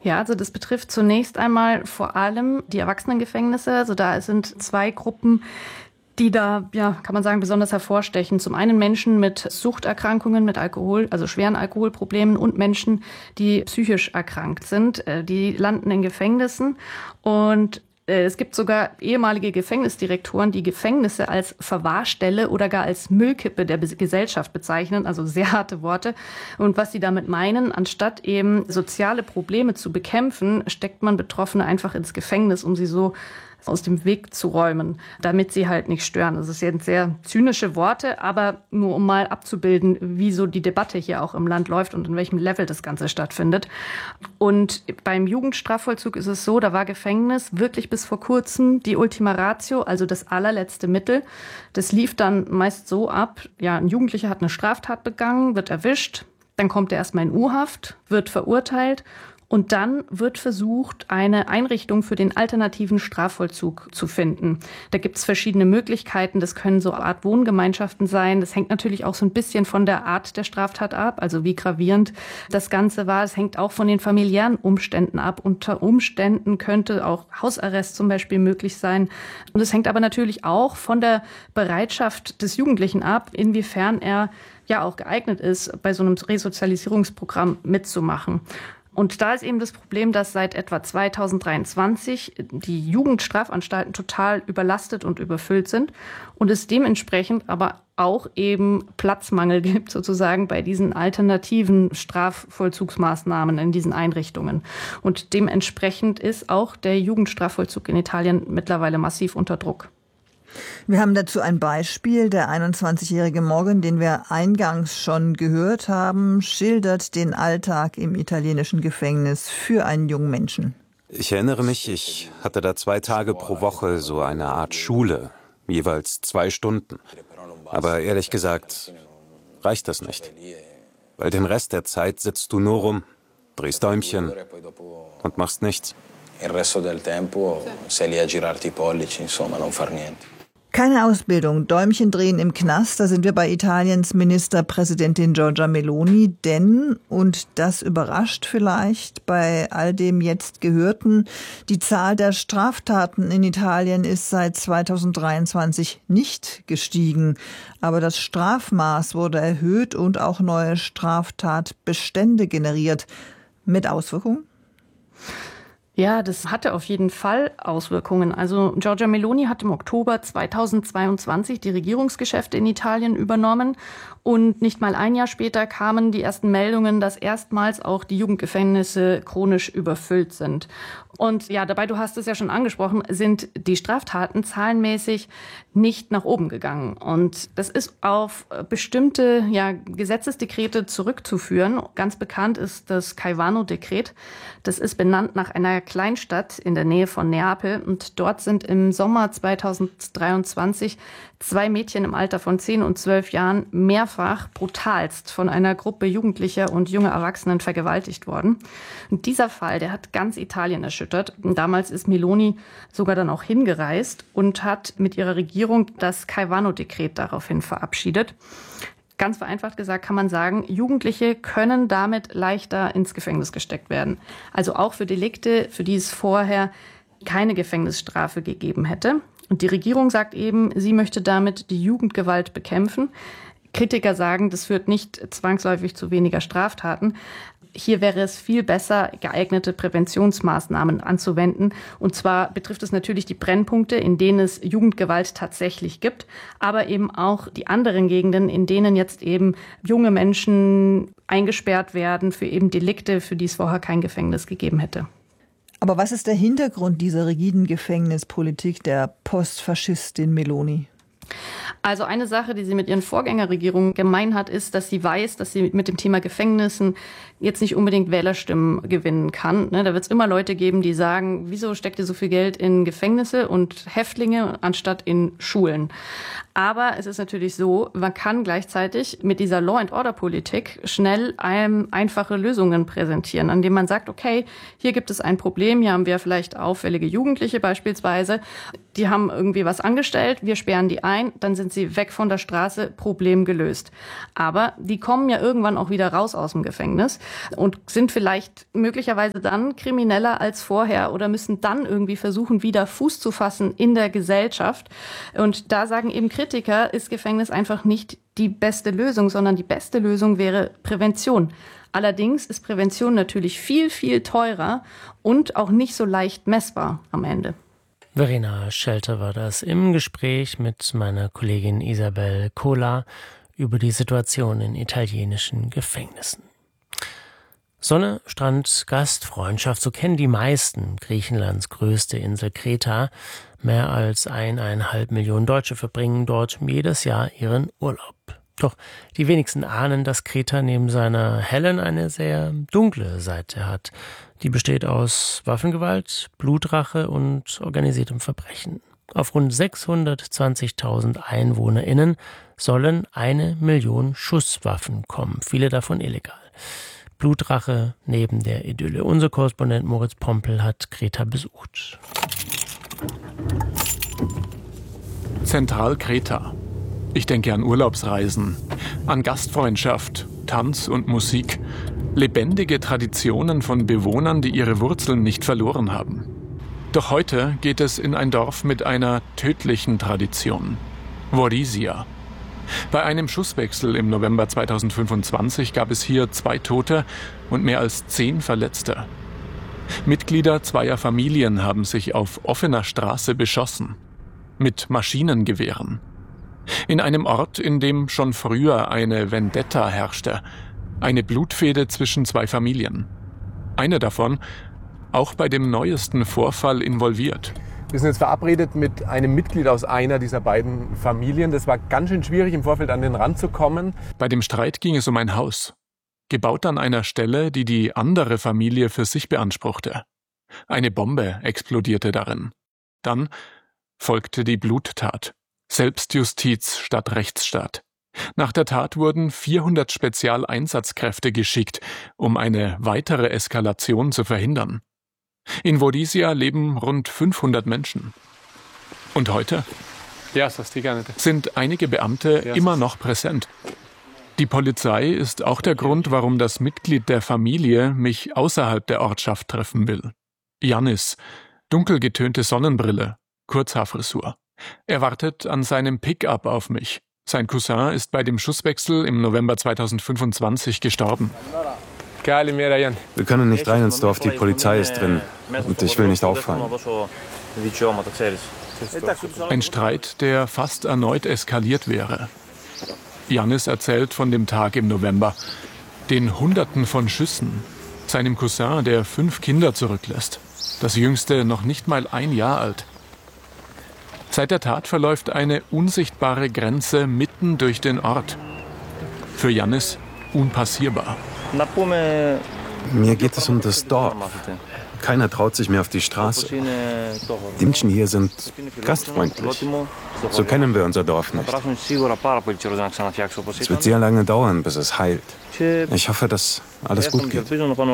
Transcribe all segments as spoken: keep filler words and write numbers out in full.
Ja, also das betrifft zunächst einmal vor allem die Erwachsenengefängnisse. Also da sind zwei Gruppen, die da, ja, kann man sagen, besonders hervorstechen. Zum einen Menschen mit Suchterkrankungen, mit Alkohol, also schweren Alkoholproblemen und Menschen, die psychisch erkrankt sind. Die landen in Gefängnissen und es gibt sogar ehemalige Gefängnisdirektoren, die Gefängnisse als Verwahrstelle oder gar als Müllkippe der Gesellschaft bezeichnen, also sehr harte Worte. Und was sie damit meinen, anstatt eben soziale Probleme zu bekämpfen, steckt man Betroffene einfach ins Gefängnis, um sie so aus dem Weg zu räumen, damit sie halt nicht stören. Das sind sehr zynische Worte, aber nur um mal abzubilden, wie so die Debatte hier auch im Land läuft und in welchem Level das Ganze stattfindet. Und beim Jugendstrafvollzug ist es so, da war Gefängnis wirklich bis vor kurzem die Ultima Ratio, also das allerletzte Mittel. Das lief dann meist so ab, ja, ein Jugendlicher hat eine Straftat begangen, wird erwischt, dann kommt er erstmal in U-Haft, wird verurteilt. Und dann wird versucht, eine Einrichtung für den alternativen Strafvollzug zu finden. Da gibt es verschiedene Möglichkeiten. Das können so eine Art Wohngemeinschaften sein. Das hängt natürlich auch so ein bisschen von der Art der Straftat ab, also wie gravierend das Ganze war. Es hängt auch von den familiären Umständen ab. Unter Umständen könnte auch Hausarrest zum Beispiel möglich sein. Und es hängt aber natürlich auch von der Bereitschaft des Jugendlichen ab, inwiefern er ja auch geeignet ist, bei so einem Resozialisierungsprogramm mitzumachen. Und da ist eben das Problem, dass seit etwa zweitausenddreiundzwanzig die Jugendstrafanstalten total überlastet und überfüllt sind und es dementsprechend aber auch eben Platzmangel gibt sozusagen bei diesen alternativen Strafvollzugsmaßnahmen in diesen Einrichtungen. Und dementsprechend ist auch der Jugendstrafvollzug in Italien mittlerweile massiv unter Druck. Wir haben dazu ein Beispiel. Der einundzwanzigjährige Morgan, den wir eingangs schon gehört haben, schildert den Alltag im italienischen Gefängnis für einen jungen Menschen. Ich erinnere mich, ich hatte da zwei Tage pro Woche so eine Art Schule, jeweils zwei Stunden. Aber ehrlich gesagt, reicht das nicht. Weil den Rest der Zeit sitzt du nur rum, drehst Däumchen und machst nichts. Il resto del tempo sei lì a girarti i pollici, insomma, non far niente. Keine Ausbildung, Däumchen drehen im Knast, da sind wir bei Italiens Ministerpräsidentin Giorgia Meloni, denn, und das überrascht vielleicht bei all dem jetzt Gehörten, die Zahl der Straftaten in Italien ist seit zweitausenddreiundzwanzig nicht gestiegen, aber das Strafmaß wurde erhöht und auch neue Straftatbestände generiert. Mit Auswirkungen? Ja, das hatte auf jeden Fall Auswirkungen. Also Giorgia Meloni hat im Oktober zweitausendzweiundzwanzig die Regierungsgeschäfte in Italien übernommen und nicht mal ein Jahr später kamen die ersten Meldungen, dass erstmals auch die Jugendgefängnisse chronisch überfüllt sind. Und ja, dabei, du hast es ja schon angesprochen, sind die Straftaten zahlenmäßig nicht nach oben gegangen. Und das ist auf bestimmte ja, Gesetzesdekrete zurückzuführen. Ganz bekannt ist das Caivano-Dekret. Das ist benannt nach einer Kleinstadt in der Nähe von Neapel. Und dort sind im Sommer zweitausenddreiundzwanzig zwei Mädchen im Alter von zehn und zwölf Jahren mehrfach brutalst von einer Gruppe Jugendlicher und junger Erwachsenen vergewaltigt worden. Und dieser Fall, der hat ganz Italien erschüttert. Und damals ist Meloni sogar dann auch hingereist und hat mit ihrer Regierung das Caivano-Dekret daraufhin verabschiedet. Ganz vereinfacht gesagt kann man sagen, Jugendliche können damit leichter ins Gefängnis gesteckt werden. Also auch für Delikte, für die es vorher keine Gefängnisstrafe gegeben hätte. Und die Regierung sagt eben, sie möchte damit die Jugendgewalt bekämpfen. Kritiker sagen, das führt nicht zwangsläufig zu weniger Straftaten. Hier wäre es viel besser, geeignete Präventionsmaßnahmen anzuwenden. Und zwar betrifft es natürlich die Brennpunkte, in denen es Jugendgewalt tatsächlich gibt, aber eben auch die anderen Gegenden, in denen jetzt eben junge Menschen eingesperrt werden für eben Delikte, für die es vorher kein Gefängnis gegeben hätte. Aber was ist der Hintergrund dieser rigiden Gefängnispolitik der Postfaschistin Meloni? Also eine Sache, die sie mit ihren Vorgängerregierungen gemein hat, ist, dass sie weiß, dass sie mit dem Thema Gefängnissen jetzt nicht unbedingt Wählerstimmen gewinnen kann. Da wird es immer Leute geben, die sagen, wieso steckt ihr so viel Geld in Gefängnisse und Häftlinge anstatt in Schulen? Aber es ist natürlich so, man kann gleichzeitig mit dieser Law-and-Order-Politik schnell ein, einfache Lösungen präsentieren, indem man sagt, okay, hier gibt es ein Problem, hier haben wir vielleicht auffällige Jugendliche beispielsweise, die haben irgendwie was angestellt, wir sperren die ein. Nein, dann sind sie weg von der Straße, Problem gelöst. Aber die kommen ja irgendwann auch wieder raus aus dem Gefängnis und sind vielleicht möglicherweise dann krimineller als vorher oder müssen dann irgendwie versuchen, wieder Fuß zu fassen in der Gesellschaft. Und da sagen eben Kritiker, ist Gefängnis einfach nicht die beste Lösung, sondern die beste Lösung wäre Prävention. Allerdings ist Prävention natürlich viel, viel teurer und auch nicht so leicht messbar am Ende. Verena Schelter war das im Gespräch mit meiner Kollegin Isabel Kola über die Situation in italienischen Gefängnissen. Sonne, Strand, Gastfreundschaft, so kennen die meisten Griechenlands größte Insel Kreta. Mehr als eineinhalb Millionen Deutsche verbringen dort jedes Jahr ihren Urlaub. Doch die wenigsten ahnen, dass Kreta neben seiner hellen eine sehr dunkle Seite hat. Die besteht aus Waffengewalt, Blutrache und organisiertem Verbrechen. Auf rund sechshundertzwanzigtausend EinwohnerInnen sollen eine Million Schusswaffen kommen, viele davon illegal. Blutrache neben der Idylle. Unser Korrespondent Moritz Pompel hat Kreta besucht. Zentralkreta. Ich denke an Urlaubsreisen, an Gastfreundschaft, Tanz und Musik. Lebendige Traditionen von Bewohnern, die ihre Wurzeln nicht verloren haben. Doch heute geht es in ein Dorf mit einer tödlichen Tradition. Vodisia. Bei einem Schusswechsel im November zweitausendfünfundzwanzig gab es hier zwei Tote und mehr als zehn Verletzte. Mitglieder zweier Familien haben sich auf offener Straße beschossen. Mit Maschinengewehren. In einem Ort, in dem schon früher eine Vendetta herrschte. Eine Blutfehde zwischen zwei Familien. Eine davon auch bei dem neuesten Vorfall involviert. Wir sind jetzt verabredet mit einem Mitglied aus einer dieser beiden Familien. Das war ganz schön schwierig, im Vorfeld an den Rand zu kommen. Bei dem Streit ging es um ein Haus. Gebaut an einer Stelle, die die andere Familie für sich beanspruchte. Eine Bombe explodierte darin. Dann folgte die Bluttat. Selbstjustiz statt Rechtsstaat. Nach der Tat wurden vierhundert Spezialeinsatzkräfte geschickt, um eine weitere Eskalation zu verhindern. In Vodisia leben rund fünfhundert Menschen. Und heute sind einige Beamte immer noch präsent. Die Polizei ist auch der Grund, warum das Mitglied der Familie mich außerhalb der Ortschaft treffen will. Yannis, dunkel getönte Sonnenbrille, Kurzhaarfrisur. Er wartet an seinem Pick-up auf mich. Sein Cousin ist bei dem Schusswechsel im November zweitausendfünfundzwanzig gestorben. Wir können nicht rein ins Dorf, die Polizei ist drin und ich will nicht auffallen. Ein Streit, der fast erneut eskaliert wäre. Yannis erzählt von dem Tag im November, den Hunderten von Schüssen, seinem Cousin, der fünf Kinder zurücklässt, das jüngste noch nicht mal ein Jahr alt. Seit der Tat verläuft eine unsichtbare Grenze mitten durch den Ort. Für Yannis unpassierbar. Mir geht es um das Dorf. Keiner traut sich mehr auf die Straße. Die Menschen hier sind gastfreundlich. So kennen wir unser Dorf nicht. Es wird sehr lange dauern, bis es heilt. Ich hoffe, dass alles gut geht.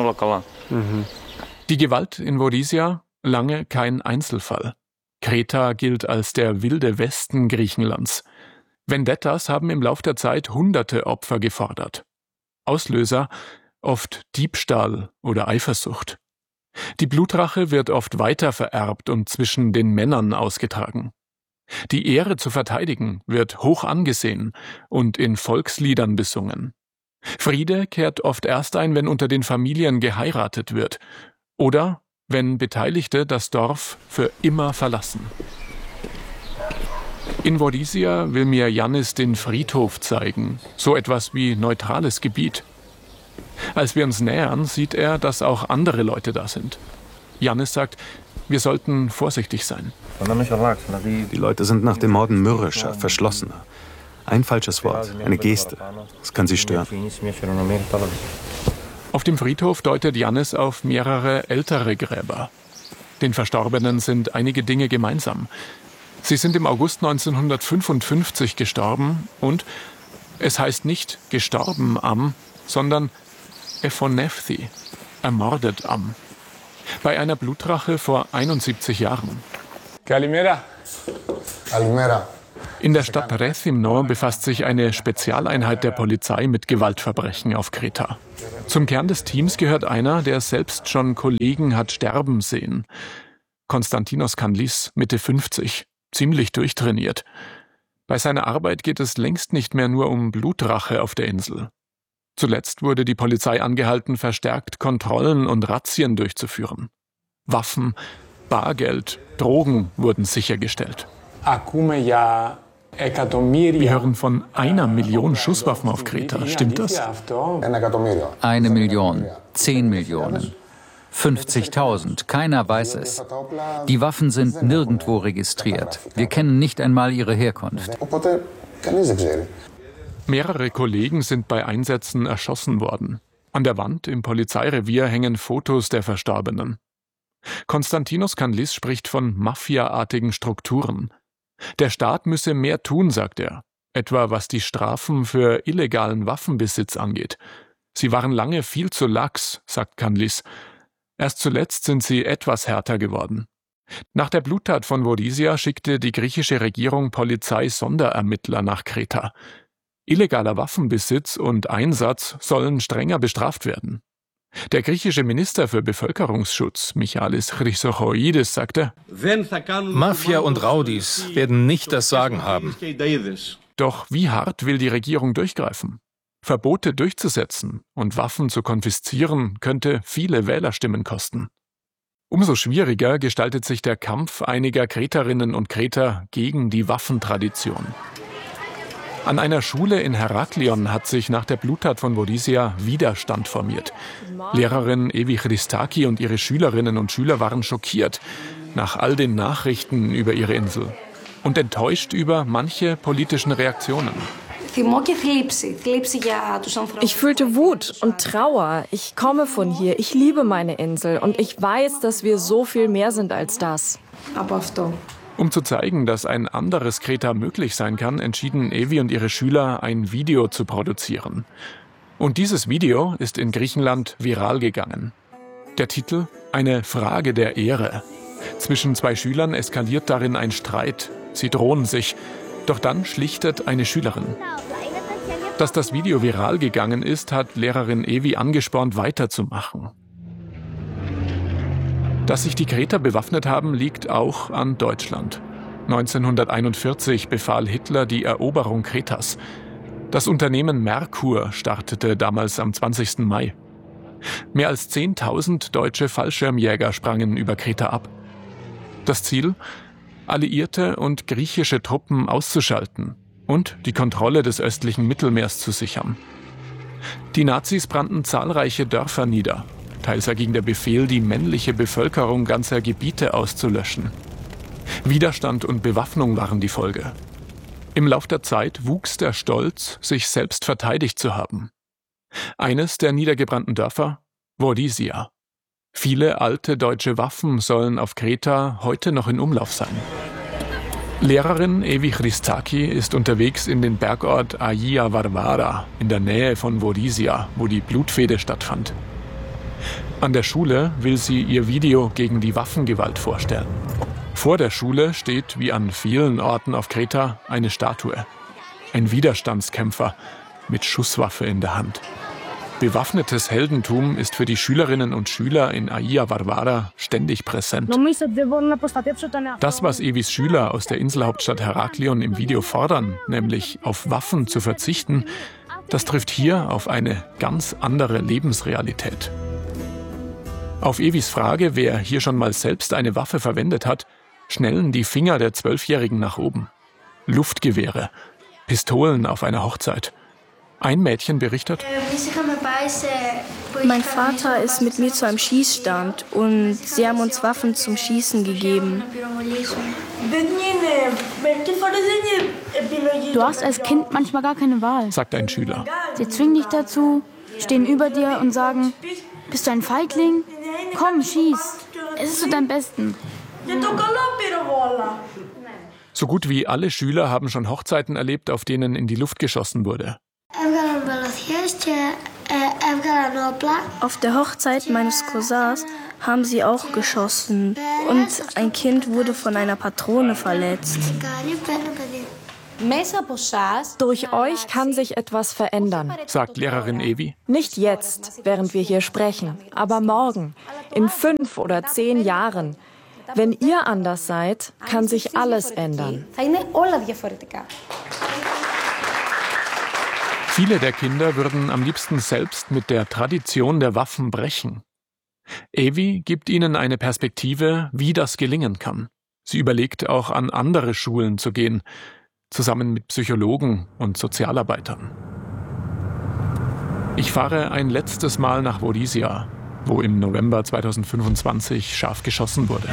Die Gewalt in Vodisia lange kein Einzelfall. Kreta gilt als der wilde Westen Griechenlands. Vendettas haben im Lauf der Zeit hunderte Opfer gefordert. Auslöser oft Diebstahl oder Eifersucht. Die Blutrache wird oft weiter vererbt und zwischen den Männern ausgetragen. Die Ehre zu verteidigen wird hoch angesehen und in Volksliedern besungen. Friede kehrt oft erst ein, wenn unter den Familien geheiratet wird oder wenn Beteiligte das Dorf für immer verlassen. In Vodisia will mir Yannis den Friedhof zeigen, so etwas wie neutrales Gebiet. Als wir uns nähern, sieht er, dass auch andere Leute da sind. Yannis sagt, wir sollten vorsichtig sein. Die Leute sind nach dem Morden mürrischer, verschlossener. Ein falsches Wort, eine Geste. Das kann sie stören. Auf dem Friedhof deutet Yannis auf mehrere ältere Gräber. Den Verstorbenen sind einige Dinge gemeinsam. Sie sind im August neunzehnhundertfünfundfünfzig gestorben und es heißt nicht gestorben am, sondern Ephonefthi, ermordet am. Bei einer Blutrache vor einundsiebzig Jahren. Kalimera. Kalimera. In der Stadt Rethymno befasst sich eine Spezialeinheit der Polizei mit Gewaltverbrechen auf Kreta. Zum Kern des Teams gehört einer, der selbst schon Kollegen hat sterben sehen. Konstantinos Kanlis, Mitte fünfzig, ziemlich durchtrainiert. Bei seiner Arbeit geht es längst nicht mehr nur um Blutrache auf der Insel. Zuletzt wurde die Polizei angehalten, verstärkt Kontrollen und Razzien durchzuführen. Waffen, Bargeld, Drogen wurden sichergestellt. Wir hören von einer Million Schusswaffen auf Kreta. Stimmt das? Eine Million, zehn Millionen, fünfzigtausend. Keiner weiß es. Die Waffen sind nirgendwo registriert. Wir kennen nicht einmal ihre Herkunft. Mehrere Kollegen sind bei Einsätzen erschossen worden. An der Wand im Polizeirevier hängen Fotos der Verstorbenen. Konstantinos Kanlis spricht von mafiaartigen Strukturen. Der Staat müsse mehr tun, sagt er, etwa was die Strafen für illegalen Waffenbesitz angeht. Sie waren lange viel zu lax, sagt Kanlis. Erst zuletzt sind sie etwas härter geworden. Nach der Bluttat von Vodisia schickte die griechische Regierung Polizei-Sonderermittler nach Kreta. Illegaler Waffenbesitz und Einsatz sollen strenger bestraft werden. Der griechische Minister für Bevölkerungsschutz, Michalis Chrysochoidis, sagte: Mafia und Raudis werden nicht das Sagen haben. Doch wie hart will die Regierung durchgreifen? Verbote durchzusetzen und Waffen zu konfiszieren, könnte viele Wählerstimmen kosten. Umso schwieriger gestaltet sich der Kampf einiger Kreterinnen und Kreter gegen die Waffentradition. An einer Schule in Heraklion hat sich nach der Bluttat von Vodisia Widerstand formiert. Lehrerin Evi Christaki und ihre Schülerinnen und Schüler waren schockiert nach all den Nachrichten über ihre Insel und enttäuscht über manche politischen Reaktionen. Ich fühlte Wut und Trauer. Ich komme von hier, ich liebe meine Insel und ich weiß, dass wir so viel mehr sind als das. Um zu zeigen, dass ein anderes Kreta möglich sein kann, entschieden Evi und ihre Schüler, ein Video zu produzieren. Und dieses Video ist in Griechenland viral gegangen. Der Titel: Eine Frage der Ehre. Zwischen zwei Schülern eskaliert darin ein Streit. Sie drohen sich. Doch dann schlichtet eine Schülerin. Dass das Video viral gegangen ist, hat Lehrerin Evi angespornt, weiterzumachen. Dass sich die Kreter bewaffnet haben, liegt auch an Deutschland. neunzehnhunderteinundvierzig befahl Hitler die Eroberung Kretas. Das Unternehmen Merkur startete damals am zwanzigsten Mai. Mehr als zehntausend deutsche Fallschirmjäger sprangen über Kreta ab. Das Ziel? Alliierte und griechische Truppen auszuschalten und die Kontrolle des östlichen Mittelmeers zu sichern. Die Nazis brannten zahlreiche Dörfer nieder. Teils erging der Befehl, die männliche Bevölkerung ganzer Gebiete auszulöschen. Widerstand und Bewaffnung waren die Folge. Im Lauf der Zeit wuchs der Stolz, sich selbst verteidigt zu haben. Eines der niedergebrannten Dörfer? Vodisia. Viele alte deutsche Waffen sollen auf Kreta heute noch in Umlauf sein. Lehrerin Evi Christaki ist unterwegs in den Bergort Aia Varvara in der Nähe von Vodisia, wo die Blutfehde stattfand. An der Schule will sie ihr Video gegen die Waffengewalt vorstellen. Vor der Schule steht, wie an vielen Orten auf Kreta, eine Statue. Ein Widerstandskämpfer mit Schusswaffe in der Hand. Bewaffnetes Heldentum ist für die Schülerinnen und Schüler in Aia Varvara ständig präsent. Das, was Evis Schüler aus der Inselhauptstadt Heraklion im Video fordern, nämlich auf Waffen zu verzichten, das trifft hier auf eine ganz andere Lebensrealität. Auf Evis Frage, wer hier schon mal selbst eine Waffe verwendet hat, schnellen die Finger der Zwölfjährigen nach oben. Luftgewehre, Pistolen auf einer Hochzeit. Ein Mädchen berichtet: Mein Vater ist mit mir zu einem Schießstand und sie haben uns Waffen zum Schießen gegeben. Du hast als Kind manchmal gar keine Wahl, sagt ein Schüler. Sie zwingen dich dazu, stehen über dir und sagen: Bist du ein Feigling? Komm, schieß. Es ist zu deinem Besten. So gut wie alle Schüler haben schon Hochzeiten erlebt, auf denen in die Luft geschossen wurde. Auf der Hochzeit meines Cousins haben sie auch geschossen und ein Kind wurde von einer Patrone verletzt. Durch euch kann sich etwas verändern, sagt Lehrerin Evi. Nicht jetzt, während wir hier sprechen, aber morgen, in fünf oder zehn Jahren. Wenn ihr anders seid, kann sich alles ändern. Viele der Kinder würden am liebsten selbst mit der Tradition der Waffen brechen. Evi gibt ihnen eine Perspektive, wie das gelingen kann. Sie überlegt auch, an andere Schulen zu gehen, zusammen mit Psychologen und Sozialarbeitern. Ich fahre ein letztes Mal nach Volysia, wo im November zweitausendfünfundzwanzig scharf geschossen wurde.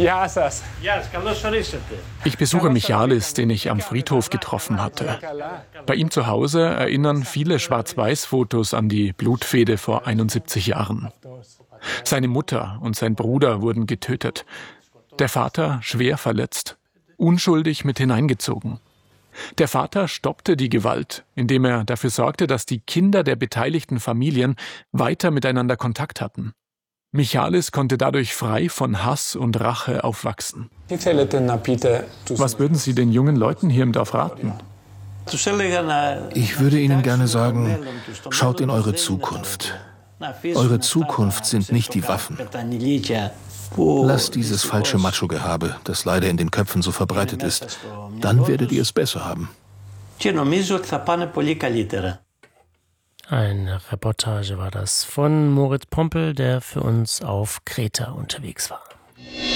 Ich besuche Michalis, den ich am Friedhof getroffen hatte. Bei ihm zu Hause erinnern viele Schwarz-Weiß-Fotos an die Blutfehde vor einundsiebzig Jahren. Seine Mutter und sein Bruder wurden getötet. Der Vater schwer verletzt, unschuldig mit hineingezogen. Der Vater stoppte die Gewalt, indem er dafür sorgte, dass die Kinder der beteiligten Familien weiter miteinander Kontakt hatten. Michalis konnte dadurch frei von Hass und Rache aufwachsen. Was würden Sie den jungen Leuten hier im Dorf raten? Ich würde Ihnen gerne sagen, schaut in eure Zukunft. Eure Zukunft sind nicht die Waffen. Lasst dieses falsche Macho-Gehabe, das leider in den Köpfen so verbreitet ist. Dann werdet ihr es besser haben. Eine Reportage war das von Moritz Pompel, der für uns auf Kreta unterwegs war.